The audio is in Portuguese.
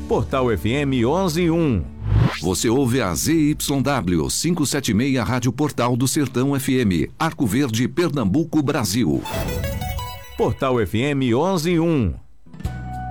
Portal FM 11.1. Você ouve a ZYW 576 Rádio Portal do Sertão FM, Arco Verde, Pernambuco, Brasil. Portal FM 11.1.